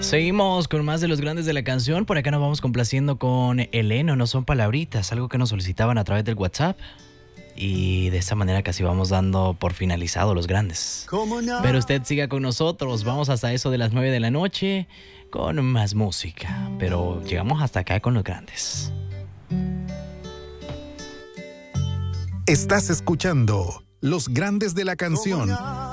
Seguimos con más de los grandes de la canción. Por acá nos vamos complaciendo con Eleno, no son palabritas, algo que nos solicitaban a través del WhatsApp. Y de esta manera casi vamos dando por finalizado los grandes. Pero usted siga con nosotros, vamos hasta eso de las 9 de la noche con más música. Pero llegamos hasta acá con los grandes. Estás escuchando Los Grandes de la Canción.